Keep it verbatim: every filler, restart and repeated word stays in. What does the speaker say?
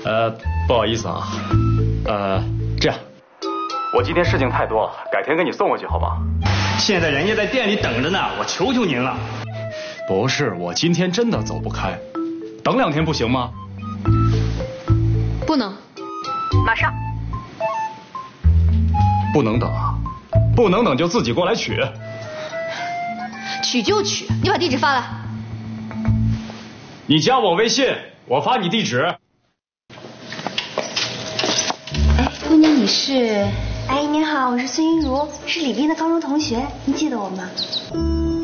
呃，不好意思啊，呃，这样，我今天事情太多了，改天给你送过去，好吧？ 现在人家在店里等着呢，我求求您了。 不是，我今天真的走不开，等两天不行吗？ 不能，马上。 不能等啊，不能等就自己过来取。 取就取，你把地址发来。 你加我微信，我发你地址。 哎，姑娘，你是？哎，您好，我是孙一如，是李斌的高中同学，您记得我吗？